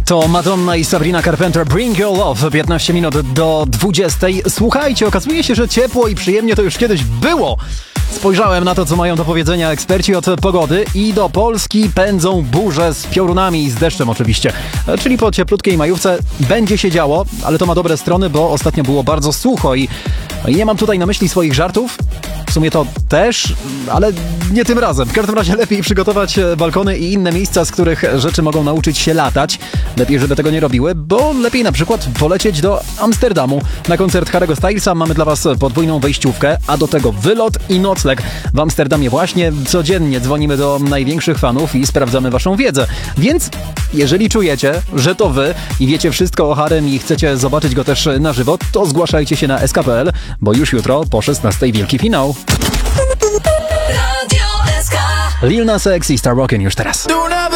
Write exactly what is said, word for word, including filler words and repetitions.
To Madonna i Sabrina Carpenter, Bring Your Love, piętnaście minut do dwudziestej. Słuchajcie, okazuje się, że ciepło i przyjemnie to już kiedyś było. Spojrzałem na to, co mają do powiedzenia eksperci od pogody i do Polski pędzą burze z piorunami i z deszczem oczywiście. Czyli po cieplutkiej majówce będzie się działo, ale to ma dobre strony, bo ostatnio było bardzo sucho i nie mam tutaj na myśli swoich żartów. W sumie to też, ale nie tym razem. W każdym razie lepiej przygotować balkony i inne miejsca, z których rzeczy mogą nauczyć się latać. Lepiej, żeby tego nie robiły, bo lepiej na przykład polecieć do Amsterdamu. Na koncert Harry'ego Stylesa mamy dla Was podwójną wejściówkę, a do tego wylot i nocleg w Amsterdamie właśnie. Codziennie dzwonimy do największych fanów i sprawdzamy Waszą wiedzę. Więc jeżeli czujecie, że to Wy i wiecie wszystko o Harrym i chcecie zobaczyć go też na żywo, to zgłaszajcie się na S K kropka P L, bo już jutro po szesnastej wielki finał. Lil Nas X i Star Rockin' już teraz.